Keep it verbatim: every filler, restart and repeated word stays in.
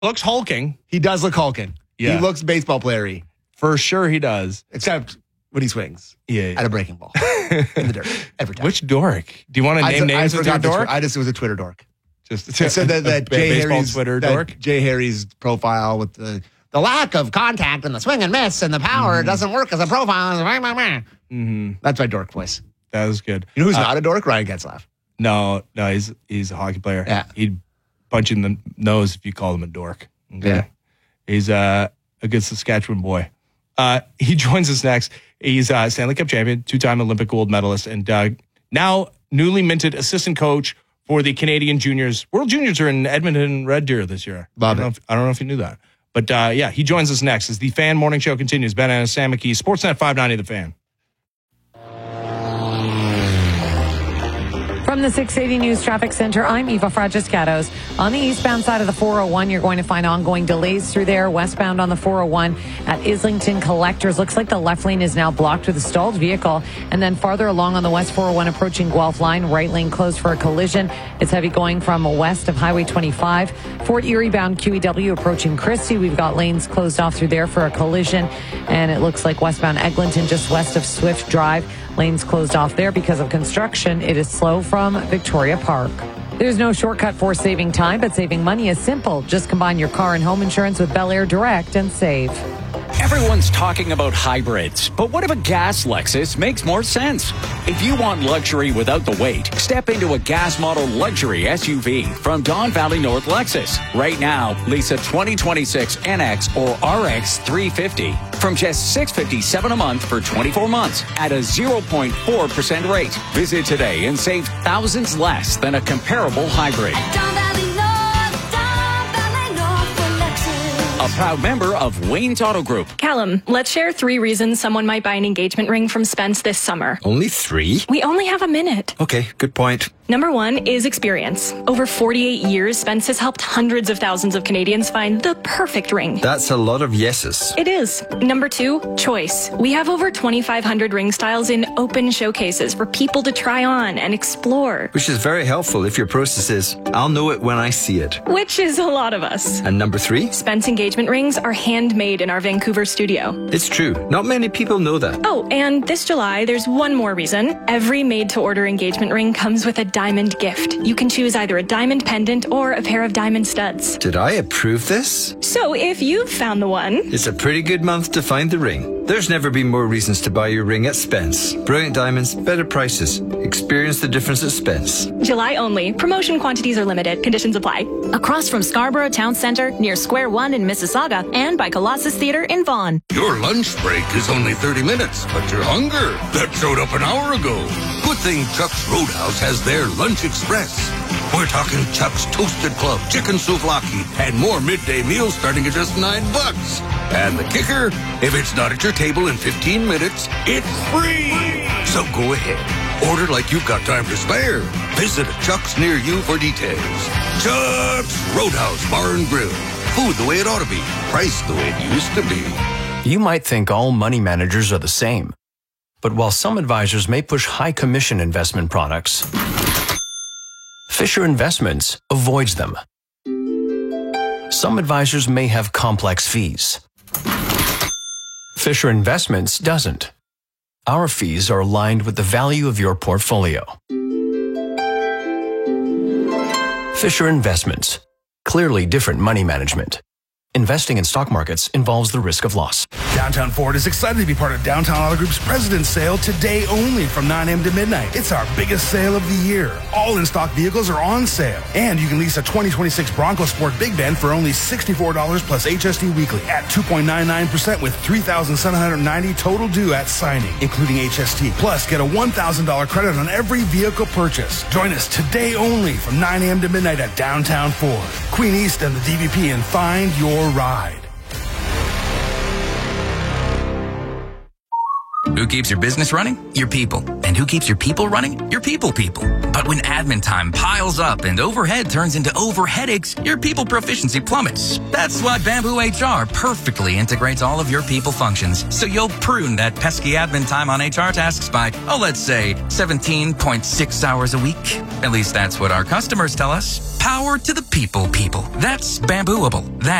Looks hulking. He does look hulking. Yeah. He looks baseball player-y. For sure he does. Except when he swings Yeah. at a breaking ball in the dirt every time. Which dork? Do you want to I, name I names with your forgot the dork? tw- I just, it was a Twitter dork. Just It said that, that a Jay baseball Harry's, Twitter that dork? Jay Harry's profile with the, the lack of contact and the swing and miss and the power Mm-hmm. doesn't work as a profile. Mm-hmm. That's my dork voice. That was good. You know who's Uh, not a dork? Ryan Getzlaff. No, no, he's he's a hockey player. Yeah. He'd punch you in the nose if you called him a dork. Okay? Yeah. He's uh, a good Saskatchewan boy. Uh, he joins us next. He's uh, Stanley Cup champion, two-time Olympic gold medalist, and uh, now newly minted assistant coach for the Canadian Juniors. World Juniors are in Edmonton and Red Deer this year. Love I don't it. know if, I don't know if you knew that. But uh, yeah, he joins us next as the Fan Morning Show continues. Ben and Sam McKee, Sportsnet five ninety The Fan. From the six eighty News Traffic Center, I'm Eva Fragiscatos. On the eastbound side of the four oh one, you're going to find ongoing delays through there. Westbound on the four oh one at Islington Collectors. Looks like the left lane is now blocked with a stalled vehicle. And then farther along on the West four oh one approaching Guelph line, right lane closed for a collision. It's heavy going from west of Highway twenty-five. Fort Erie bound Q E W approaching Christie. We've got lanes closed off through there for a collision. And it looks like westbound Eglinton just west of Swift Drive. Lanes closed off there because of construction. It is slow from Victoria Park. There's no shortcut for saving time, but saving money is simple. Just combine your car and home insurance with Bel Air Direct and save. Everyone's talking about hybrids, but what if a gas Lexus makes more sense? If you want luxury without the wait, step into a gas model luxury S U V from Don Valley North Lexus. Right now, lease a twenty twenty-six N X or R X three fifty from just six hundred fifty-seven dollars a month for twenty-four months at a zero point four percent rate. Visit today and save thousands less than a comparable hybrid. A proud member of Wayne's Auto Group. Callum, let's share three reasons someone might buy an engagement ring from Spence this summer. Only three? We only have a minute. Okay, good point. Number one is experience. Over forty-eight years, Spence has helped hundreds of thousands of Canadians find the perfect ring. That's a lot of yeses. It is. Number two, choice. We have over twenty-five hundred ring styles in open showcases for people to try on and explore. Which is very helpful if your process is, I'll know it when I see it. Which is a lot of us. And number three? Spence engagement rings are handmade in our Vancouver studio. It's true. Not many people know that. Oh, and this July, there's one more reason. Every made-to-order engagement ring comes with a diamond gift. You can choose either a diamond pendant or a pair of diamond studs. Did I approve this? So if you've found the one... It's a pretty good month to find the ring. There's never been more reasons to buy your ring at Spence. Brilliant diamonds, better prices. Experience the difference at Spence. July only. Promotion quantities are limited. Conditions apply. Across from Scarborough Town Centre, near Square One in Mississauga, and by Colossus Theatre in Vaughan. Your lunch break is only thirty minutes, but your hunger, that showed up an hour ago. Good thing Chuck's Roadhouse has their Lunch Express. We're talking Chuck's Toasted Club, Chicken Souvlaki, and more midday meals starting at just nine bucks. And the kicker, if it's not at your table in fifteen minutes, it's free. So go ahead. Order like you've got time to spare. Visit a Chuck's near you for details. Chuck's Roadhouse Bar and Grill. Food the way it ought to be. Priced the way it used to be. You might think all money managers are the same. But while some advisors may push high commission investment products, Fisher Investments avoids them. Some advisors may have complex fees. Fisher Investments doesn't. Our fees are aligned with the value of your portfolio. Fisher Investments. Clearly different money management. Investing in stock markets involves the risk of loss. Downtown Ford is excited to be part of Downtown Auto Group's President's Sale today only from nine a.m. to midnight. It's our biggest sale of the year. All in-stock vehicles are on sale. And you can lease a twenty twenty-six Bronco Sport Big Bend for only sixty-four dollars plus H S D weekly at two point nine nine percent with three thousand seven hundred ninety dollars total due at signing, including H S T. Plus, get a one thousand dollars credit on every vehicle purchase. Join us today only from nine a.m. to midnight at Downtown Ford, Queen East and the D V P, and find your ride. Who keeps your business running? Your people. And who keeps your people running? Your people people. But when admin time piles up and overhead turns into over headaches, your people proficiency plummets. That's why Bamboo H R perfectly integrates all of your people functions. So you'll prune that pesky admin time on H R tasks by, oh, let's say seventeen point six hours a week. At least that's what our customers tell us. Power to the people people. That's Bambooable. That